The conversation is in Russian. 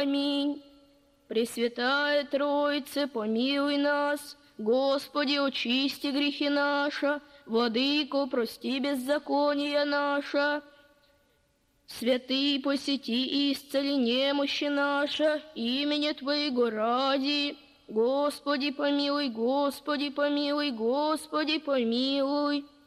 Аминь. Пресвятая Троице, помилуй нас. Господи, очисти грехи наши. Владыко, прости беззакония наша. Святый, посети и исцели немощи наши, имени Твоего ради. Господи, помилуй, Господи, помилуй, Господи, помилуй.